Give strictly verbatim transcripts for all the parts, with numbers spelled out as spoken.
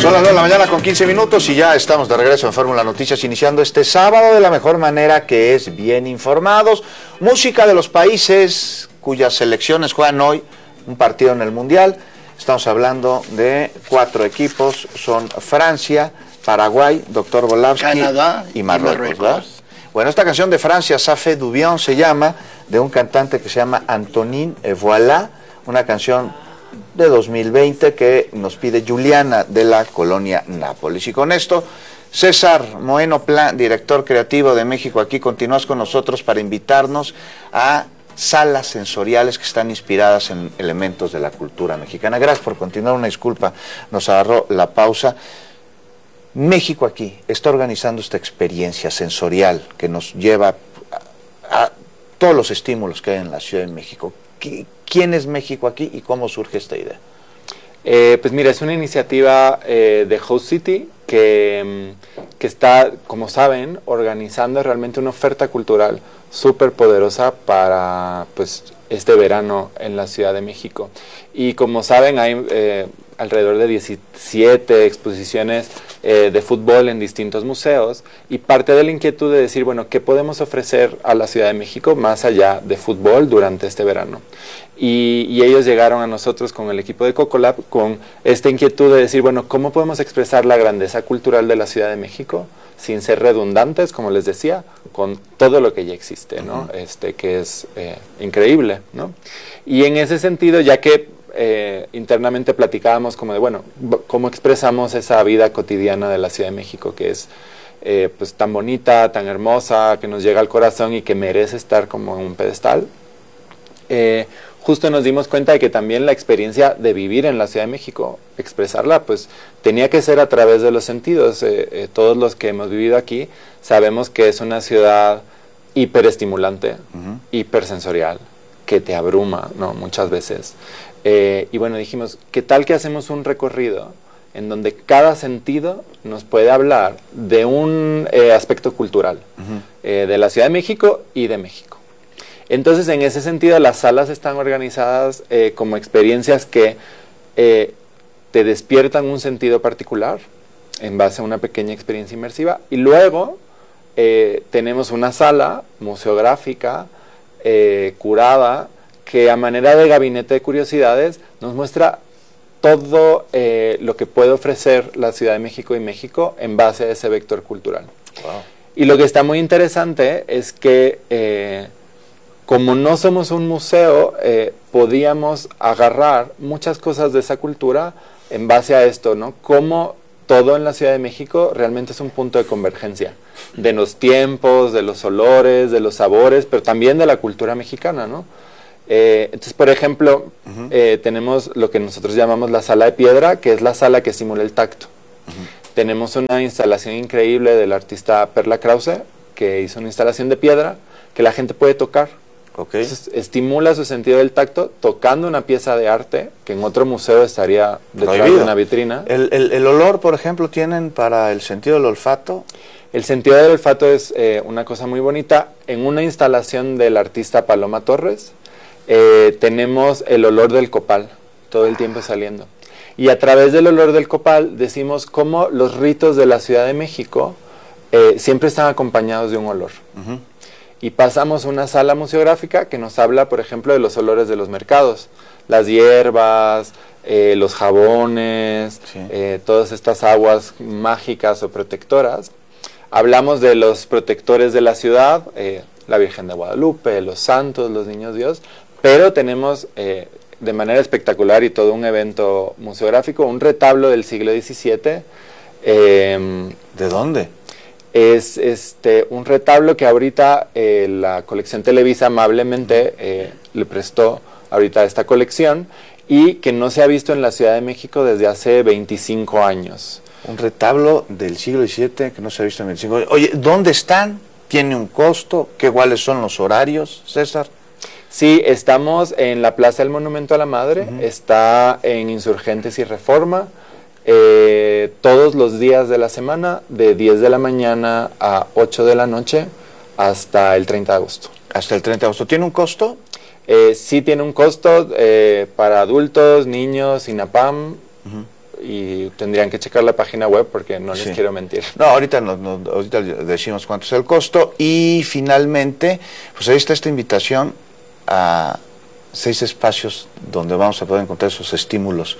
Son las nueve de la mañana con quince minutos y ya estamos de regreso en Fórmula Noticias, iniciando este sábado de la mejor manera, que es bien informados. Música de los países cuyas selecciones juegan hoy un partido en el Mundial. Estamos hablando de cuatro equipos, son Francia, Paraguay, Doctor Bolavsky, Canadá y Marruecos, y Marruecos. ¿verdad? Bueno, esta canción de Francia, Ça fait du bien, se llama, de un cantante que se llama Antonin et Voilà, una canción de dos mil veinte que nos pide Juliana de la colonia Nápoles. Y con esto, César Moeno Plan, director creativo de México Aquí, continúas con nosotros para invitarnos a salas sensoriales que están inspiradas en elementos de la cultura mexicana. Gracias por continuar, una disculpa, nos agarró la pausa. México Aquí está organizando esta experiencia sensorial que nos lleva a, a todos los estímulos que hay en la Ciudad de México. ¿Quién es México Aquí y cómo surge esta idea? Eh, pues mira, es una iniciativa eh, de Host City que, que está, como saben, organizando realmente una oferta cultural súper poderosa para pues, este verano en la Ciudad de México. Y como saben, hay eh, alrededor de diecisiete exposiciones eh, de fútbol en distintos museos, y parte de la inquietud de decir, bueno, ¿qué podemos ofrecer a la Ciudad de México más allá de fútbol durante este verano? Y, y ellos llegaron a nosotros con el equipo de Cocolab con esta inquietud de decir, bueno, ¿cómo podemos expresar la grandeza cultural de la Ciudad de México sin ser redundantes, como les decía, con todo lo que ya existe, ¿no? Uh-huh. Este, que es eh, increíble, ¿no? Y en ese sentido, ya que eh, internamente platicábamos como de, bueno, ¿cómo expresamos esa vida cotidiana de la Ciudad de México que es eh, pues tan bonita, tan hermosa, que nos llega al corazón y que merece estar como en un pedestal? Eh, justo nos dimos cuenta de que también la experiencia de vivir en la Ciudad de México, expresarla, pues tenía que ser a través de los sentidos. Eh, eh, todos los que hemos vivido aquí sabemos que es una ciudad hiperestimulante, uh-huh. hipersensorial, que te abruma, ¿no? Muchas veces. Eh, y bueno, dijimos, ¿qué tal que hacemos un recorrido en donde cada sentido nos puede hablar de un eh, aspecto cultural, uh-huh. eh, de la Ciudad de México y de México? Entonces, en ese sentido, las salas están organizadas eh, como experiencias que eh, te despiertan un sentido particular en base a una pequeña experiencia inmersiva. Y luego eh, tenemos una sala museográfica, eh, curada, que a manera de gabinete de curiosidades nos muestra todo eh, lo que puede ofrecer la Ciudad de México y México en base a ese vector cultural. Wow. Y lo que está muy interesante es que eh, como no somos un museo, eh, podíamos agarrar muchas cosas de esa cultura en base a esto, ¿no? Cómo todo en la Ciudad de México realmente es un punto de convergencia de los tiempos, de los olores, de los sabores, pero también de la cultura mexicana, ¿no? Eh, entonces, por ejemplo, uh-huh. eh, tenemos lo que nosotros llamamos la sala de piedra, que es la sala que simula el tacto. Uh-huh. Tenemos una instalación increíble del artista Perla Krause, que hizo una instalación de piedra que la gente puede tocar. Okay. Entonces, estimula su sentido del tacto tocando una pieza de arte que en otro museo estaría detrás de una vitrina. El, el, el olor, por ejemplo, ¿tienen para el sentido del olfato? El sentido del olfato es eh, una cosa muy bonita. En una instalación del artista Paloma Torres, eh, tenemos el olor del copal todo el tiempo saliendo. Y a través del olor del copal decimos cómo los ritos de la Ciudad de México eh, siempre están acompañados de un olor. Uh-huh. Y pasamos a una sala museográfica que nos habla, por ejemplo, de los olores de los mercados, las hierbas, eh, los jabones, sí. eh, todas estas aguas mágicas o protectoras. Hablamos de los protectores de la ciudad, eh, la Virgen de Guadalupe, los santos, los niños Dios, pero tenemos eh, de manera espectacular y todo un evento museográfico, un retablo del siglo diecisiete. Eh, ¿De dónde? Es este, un retablo que ahorita eh, la colección Televisa amablemente eh, le prestó ahorita a esta colección y que no se ha visto en la Ciudad de México desde hace veinticinco años. Un retablo del siglo diecisiete que no se ha visto en veinticinco años. Oye, ¿dónde están? ¿Tiene un costo? ¿Qué cuáles son los horarios, César? Sí, estamos en la Plaza del Monumento a la Madre, uh-huh. está en Insurgentes y Reforma, eh, todos los días de la semana, de diez de la mañana a ocho de la noche, hasta el treinta de agosto. Hasta el treinta de agosto. ¿Tiene un costo? Eh, sí tiene un costo eh, para adultos, niños, INAPAM, uh-huh. y tendrían que checar la página web porque no les Sí. quiero mentir. No, ahorita, no, no, ahorita decimos cuánto es el costo. Y finalmente, pues ahí está esta invitación a seis espacios donde vamos a poder encontrar esos estímulos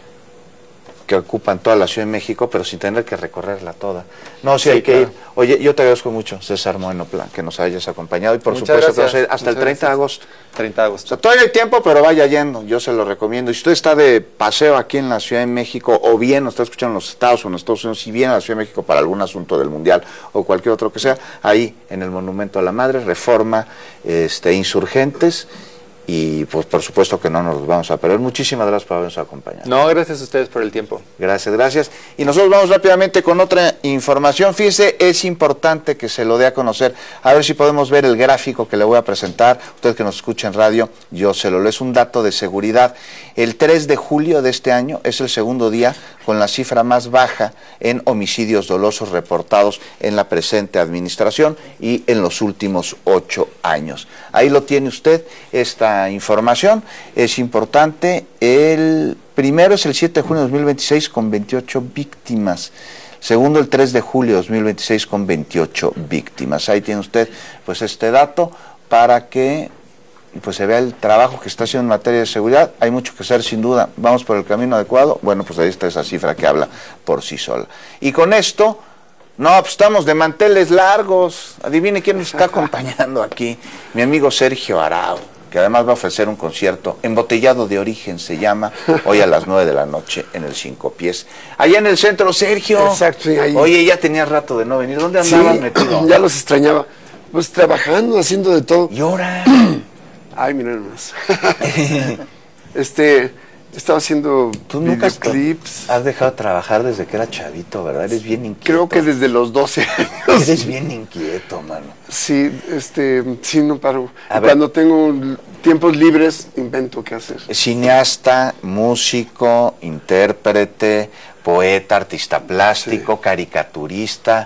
que ocupan toda la Ciudad de México, pero sin tener que recorrerla toda. No, sí, Sí, hay que claro. ir. Oye, yo te agradezco mucho, César Moeno Plan, que nos hayas acompañado y por Muchas supuesto que gracias. nos hayas- hasta el Muchas treinta de gracias. agosto. treinta de O agosto. sea, todavía hay tiempo, pero vaya yendo, yo se lo recomiendo. Y si usted está de paseo aquí en la Ciudad de México, o bien nos está escuchando en los Estados o en los Estados Unidos, si viene a la Ciudad de México para algún asunto del Mundial o cualquier otro que sea, ahí en el Monumento a la Madre, Reforma, este, Insurgentes, y pues por supuesto que no nos los vamos a perder. Muchísimas gracias por habernos acompañado. No, gracias a ustedes por el tiempo. Gracias, gracias. Y nosotros vamos rápidamente con otra información. Fíjese, es importante que se lo dé a conocer. A ver si podemos ver el gráfico que le voy a presentar. Usted que nos escucha en radio, yo se lo leo. Es un dato de seguridad. El tres de julio de este año es el segundo día con la cifra más baja en homicidios dolosos reportados en la presente administración y en los últimos ocho años. Ahí lo tiene usted, esta información. Es importante. El primero es el siete de junio de dos mil veintiséis con veintiocho víctimas. Segundo, el tres de julio de dos mil veintiséis con veintiocho víctimas. Ahí tiene usted pues este dato para que pues se vea el trabajo que está haciendo en materia de seguridad. Hay mucho que hacer sin duda. ¿Vamos por el camino adecuado? Bueno, pues ahí está esa cifra que habla por sí sola. Y con esto, no, pues estamos de manteles largos. Adivine quién nos está acompañando aquí. Mi amigo Sergio Arau, que además va a ofrecer un concierto embotellado de origen, se llama, hoy a las nueve de la noche en el Cinco Pies. Allá en el centro, Sergio. Exacto, sí, ahí. Oye, ya tenía rato de no venir. ¿Dónde Sí, andabas metido? ya los extrañaba. Pues trabajando, haciendo de todo. Y ahora. Ay, mira nomás. este, estaba haciendo Tú nunca has, videoclips. has dejado de trabajar desde que era chavito, ¿verdad? Eres bien inquieto. Creo que desde los doce años. Eres bien inquieto, mano. Sí, este, sí, no paro. A Y ver. cuando tengo tiempos libres, invento qué hacer. Cineasta, músico, intérprete, poeta, artista plástico, caricaturista,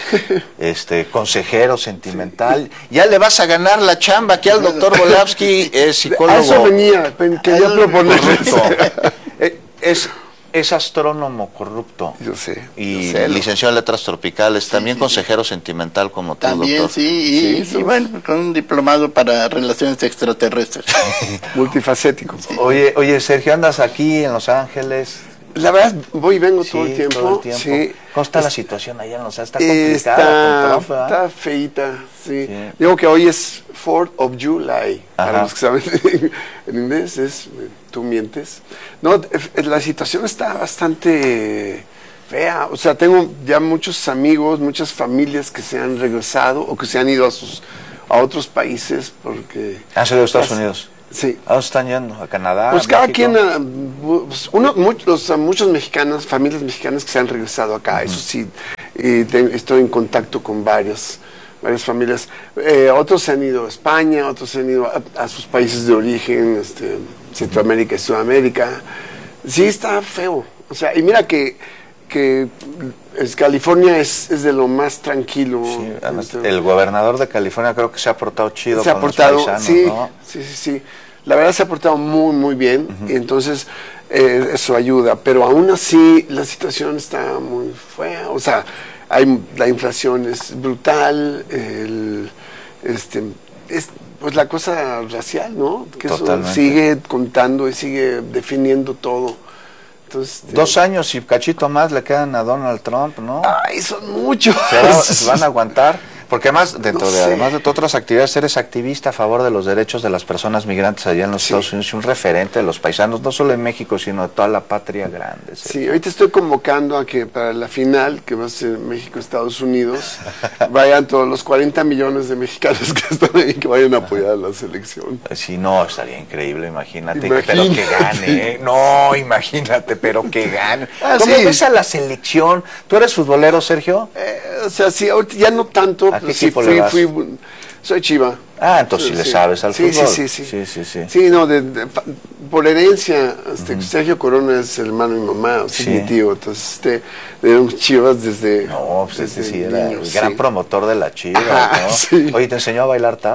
este, consejero sentimental. Ya le vas a ganar la chamba aquí al doctor Volavsky, es psicólogo. A eso venía, pen- quería Ay, proponerles. corrupto. Eh, es, es astrónomo corrupto. Yo sé. Y yo sé, lo- licenciado en letras tropicales, también consejero sentimental como tú, También, doctor. sí, y, Sí, y somos- bueno, con un diplomado para relaciones extraterrestres. multifacético. Oye, oye, Sergio, andas aquí en Los Ángeles. La verdad, voy y vengo todo Sí, el tiempo. todo el tiempo. Sí. ¿Cómo está la Es- situación allá en Los Ángeles? Está complicada Está, con Trump, ¿verdad? está feita, sí. Sí. Digo que hoy es fourth of July. Ajá. Para los que saben en inglés es, eh, tú mientes. No, eh, la situación está bastante fea. O sea, tengo ya muchos amigos, muchas familias que se han regresado o que se han ido a sus a otros países porque... Han salido de Estados Las- Unidos. Sí. ¿A dónde están yendo? ¿A Canadá? Pues ¿A cada México? quien, ah, pues, uno, muchos, a muchos mexicanos, familias mexicanas que se han regresado acá, eso sí, y te- estoy en contacto con varias, varias familias. Eh, otros se han ido a España, otros se han ido a, a sus países de origen, este, Centroamérica y Sudamérica. Sí, está feo. O sea, y mira que, que es, California es, es de lo más tranquilo. Sí, además, Entonces, el gobernador de California creo que se ha portado chido se ha con portado, los paisanos, sí, ¿no? sí, sí, sí. La verdad se ha portado muy, muy bien y entonces eh, eso ayuda. Pero aún así la situación está muy fea. O sea, hay, la inflación es brutal, el, este, es, pues la cosa racial, ¿no? Que eso Totalmente. sigue contando y sigue definiendo todo. Entonces, este, Dos años y cachito más le quedan a Donald Trump, ¿no? Ay, son muchos. ¿Se, va- se van a aguantar? Porque además, dentro No de sé. además de tu otras actividades, eres activista a favor de los derechos de las personas migrantes allá en los Sí. Estados Unidos y un referente de los paisanos, no solo en México, sino de toda la patria grande. Sí, ahorita estoy convocando a que para la final, que va a ser México-Estados Unidos, vayan todos los cuarenta millones de mexicanos que están ahí, que vayan a apoyar a la selección. Si no, estaría increíble, imagínate, Imagínate. pero que gane, ¿eh? No, imagínate, pero que gane. Ah, ¿Cómo sí. ves a la selección? ¿Tú eres futbolero, Sergio? Eh, o sea, sí, ahorita ya no tanto, ¿A pero qué sí equipo le fui, vas? fui- soy Chiva. Ah, entonces sí le sabes al sí, fútbol. Sí, sí, sí. Sí, sí, sí. Sí, no, de- de- fa- por herencia, este, Sergio Corona es el hermano de mi mamá, o sea, Sí. mi tío, entonces este, éramos Chivas desde No, pues este desde sí era niño, el gran sí. promotor de la chiva, Ajá, ¿no? sí. Oye, ¿te enseñó a bailar tap?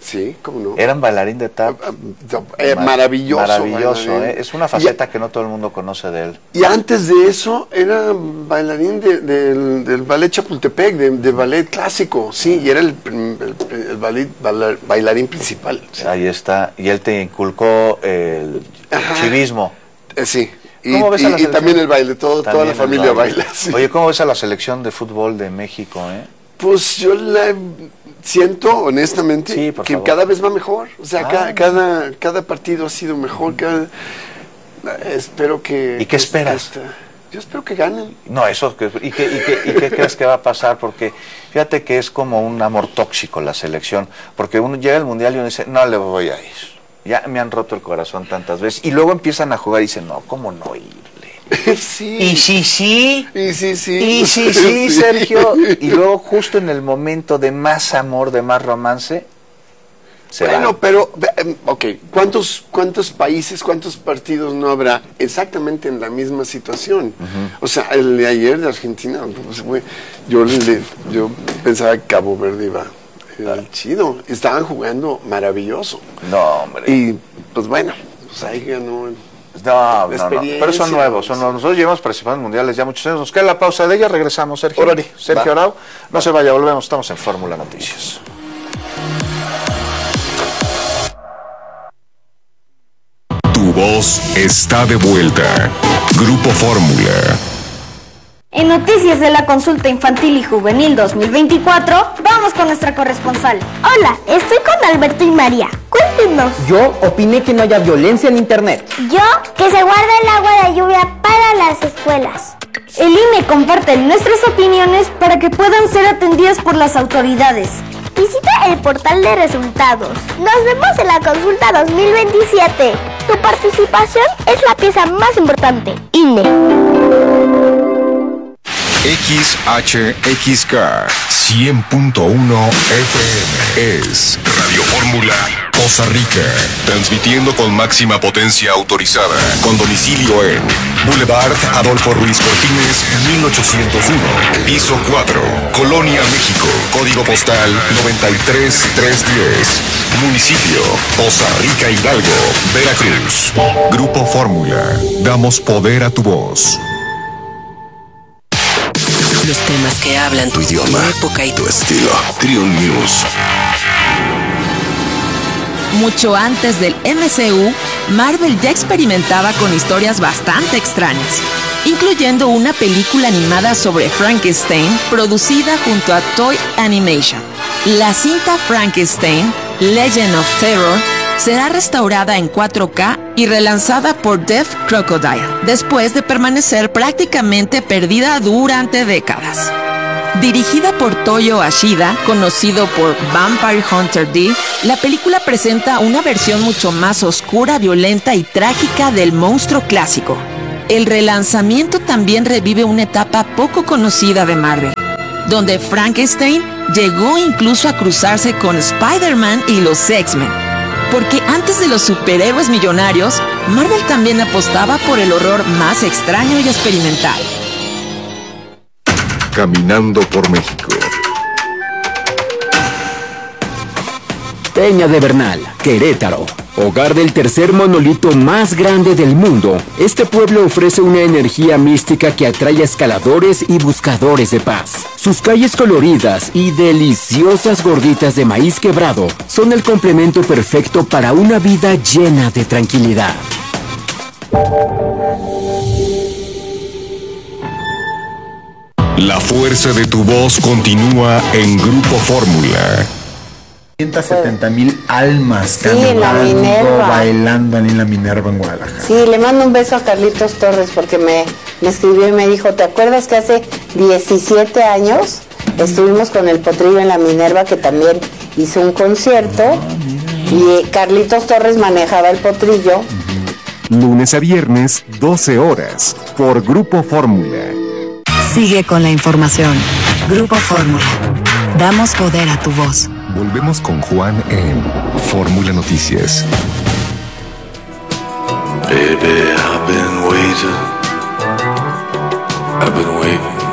Sí, ¿cómo no? Eran bailarín de tap. Eh, maravilloso. Maravilloso, bailarín. ¿eh? Es una faceta y, que no todo el mundo conoce de él. Y antes de eso, era bailarín de, de, del, del ballet Chapultepec, de, de ballet clásico, sí, y era el, el, el ballet, bailar, bailarín principal. Sí. Ahí está, y él te inculcó el Ajá. chivismo. Eh, sí. Y, y, y también el baile, todo, toda la familia baile. baila. Sí. Oye, ¿cómo ves a la selección de fútbol de México? Eh? Pues yo la siento, honestamente, sí, que favor. cada vez va mejor. O sea, ah, cada, cada, cada partido ha sido mejor. Cada, espero que... ¿Y qué esperas? Esta, yo espero que ganen. No, eso, que, ¿y, qué, y, qué, ¿y qué crees que va a pasar? Porque fíjate que es como un amor tóxico la selección. Porque uno llega al Mundial y uno dice, no le voy a ir. Ya me han roto el corazón tantas veces. Y luego empiezan a jugar y dicen, no, ¿cómo no irle? Sí. Y sí, sí. Y sí, sí. Y sí, sí, Sergio. Y luego justo en el momento de más amor, de más romance, se Bueno, van. pero, ok, ¿cuántos, ¿cuántos países, cuántos partidos no habrá exactamente en la misma situación? Uh-huh. O sea, el de ayer de Argentina, pues, güey, yo, le, yo pensaba que Cabo Verde iba... Era chido, estaban jugando maravilloso. No, hombre. Y pues bueno, pues ahí ganó. No, no, no, pero son nuevos, son nuevos. Nosotros llevamos participando en mundiales ya muchos años. Nos queda la pausa de ella, regresamos, Sergio. Orale, Sergio Arau, no va. se vaya, volvemos, estamos en Fórmula Noticias. Tu voz está de vuelta. Grupo Fórmula. En Noticias de la Consulta Infantil y Juvenil dos mil veinticuatro, vamos con nuestra corresponsal. Hola, estoy con Alberto y María. Cuéntenos. Yo opiné que no haya violencia en internet. Yo, que se guarde el agua de lluvia para las escuelas. El I N E comparte nuestras opiniones para que puedan ser atendidas por las autoridades. Visita el portal de resultados. Nos vemos en la Consulta dos mil veintisiete. Tu participación es la pieza más importante. I N E. X H X K cien punto uno F M es Radio Fórmula Poza Rica, transmitiendo con máxima potencia autorizada, con domicilio en Boulevard Adolfo Ruiz Cortines, mil ochocientos uno, piso cuatro, Colonia, México, código postal noventa y tres mil trescientos diez, municipio Poza Rica, Hidalgo, Veracruz. Grupo Fórmula, damos poder a tu voz. Los temas que hablan tu idioma, tu época y tu estilo. Trio News. Mucho antes del M C U, Marvel ya experimentaba con historias bastante extrañas, incluyendo una película animada sobre Frankenstein producida junto a Toy Animation. La cinta Frankenstein, Legend of Terror, será restaurada en cuatro K y relanzada por Death Crocodile, después de permanecer prácticamente perdida durante décadas. Dirigida por Toyo Ashida, conocido por Vampire Hunter D, la película presenta una versión mucho más oscura, violenta y trágica del monstruo clásico. El relanzamiento también revive una etapa poco conocida de Marvel, donde Frankenstein llegó incluso a cruzarse con Spider-Man y los X-Men. Porque antes de los superhéroes millonarios, Marvel también apostaba por el horror más extraño y experimental. Caminando por México. Peña de Bernal, Querétaro. Hogar del tercer monolito más grande del mundo, este pueblo ofrece una energía mística que atrae a escaladores y buscadores de paz. Sus calles coloridas y deliciosas gorditas de maíz quebrado son el complemento perfecto para una vida llena de tranquilidad. La fuerza de tu voz continúa en Grupo Fórmula. ciento setenta mil almas sí, caminando, bailando en la Minerva en Guadalajara. Sí, le mando un beso a Carlitos Torres porque me, me escribió y me dijo, ¿te acuerdas que hace diecisiete años estuvimos con el Potrillo en la Minerva, que también hizo un concierto, ah, y Carlitos Torres manejaba el Potrillo? Uh-huh. Lunes a viernes, doce horas, por Grupo Fórmula. Sigue con la información. Grupo Fórmula. Damos poder a tu voz. Volvemos con Juan en Fórmula Noticias. Baby, I've been waiting. I've been waiting